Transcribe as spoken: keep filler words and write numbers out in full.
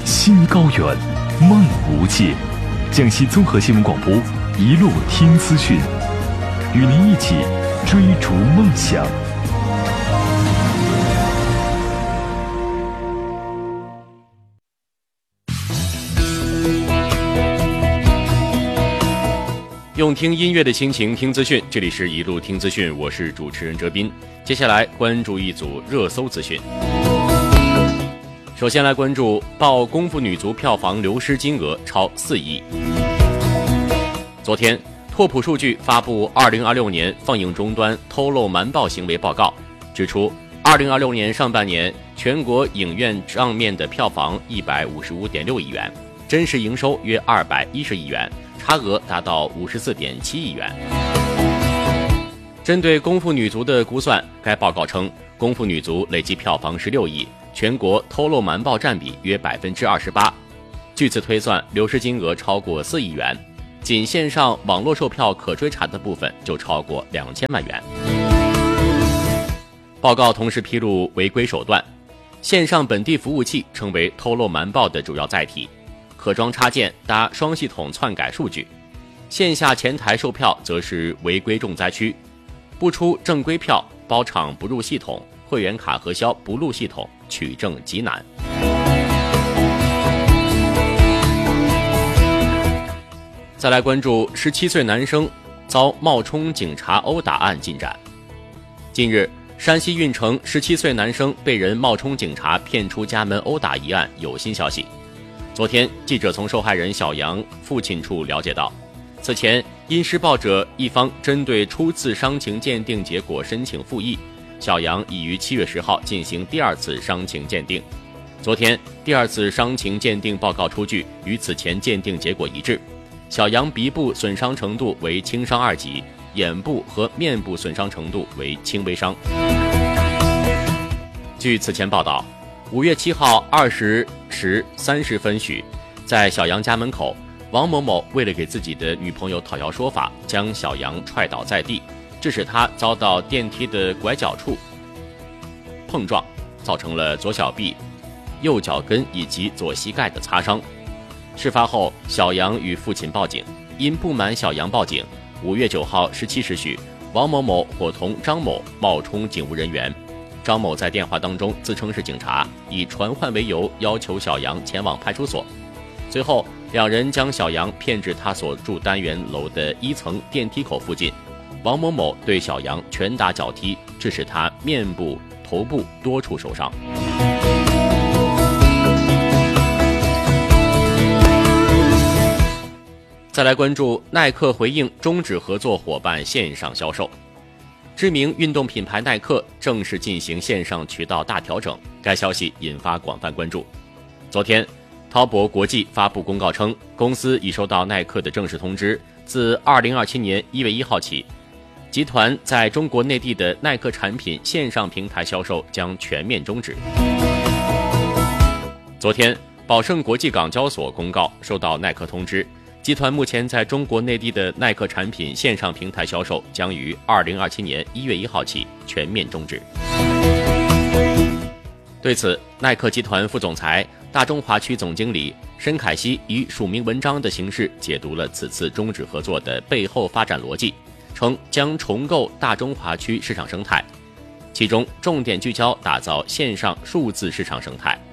心高远，梦无界。江西综合新闻广播，一路听资讯，与您一起追逐梦想。 用听音乐的心情听资讯，这里是一路听资讯，我是主持人哲斌。接下来关注一组热搜资讯。首先来关注曝功夫女足票房流失金额超四亿。昨天，拓普数据发布二零二六年放映终端偷漏瞒报行为报告，指出二零二六年上半年全国影院账面的票房一百五十五点六亿元，真实营收约二百一十亿元，差额达到五十四点七亿元。针对功夫女足的估算，该报告称，功夫女足累计票房十六亿，全国偷漏瞒报占比约百分之二十八。据此推算，流失金额超过四亿元，仅线上网络售票可追查的部分就超过两千万元。报告同时披露违规手段，线上本地服务器成为偷漏瞒报的主要载体。可装插件搭双系统篡改数据，线下前台售票则是违规重灾区，不出正规票、包场不入系统、会员卡核销不入系统，取证极难。再来关注十七岁男生遭冒充警察殴打案进展。近日，山西运城十七岁男生被人冒充警察骗出家门殴打一案有新消息。昨天，记者从受害人小杨父亲处了解到，此前因施暴者一方针对初次伤情鉴定结果申请复议，小杨已于七月十号进行第二次伤情鉴定。昨天，第二次伤情鉴定报告出具，与此前鉴定结果一致。小杨鼻部损伤程度为轻伤二级，眼部和面部损伤程度为轻微伤。据此前报道，五月七号二十时三十分许，在小杨家门口，王某某为了给自己的女朋友讨要说法，将小杨踹倒在地，致使他遭到电梯的拐角处碰撞，造成了左小臂、右脚跟以及左膝盖的擦伤。事发后，小杨与父亲报警，因不满小杨报警，五月九号十七时许，王某某伙同张某冒充警务人员。张某在电话当中自称是警察，以传唤为由要求小杨前往派出所。随后，两人将小杨骗至他所住单元楼的一层电梯口附近。王某某对小杨拳打脚踢，致使他面部、头部多处受伤。再来关注耐克回应终止合作伙伴线上销售。知名运动品牌耐克正式进行线上渠道大调整，该消息引发广泛关注。昨天，滔博国际发布公告称，公司已收到耐克的正式通知，自二零二七年一月一号起，集团在中国内地的耐克产品线上平台销售将全面终止。昨天，宝盛国际港交所公告收到耐克通知，集团目前在中国内地的耐克产品线上平台销售将于二零二七年一月一号起全面终止。对此，耐克集团副总裁、大中华区总经理申凯西以署名文章的形式解读了此次终止合作的背后发展逻辑，称将重构大中华区市场生态，其中重点聚焦打造线上数字市场生态，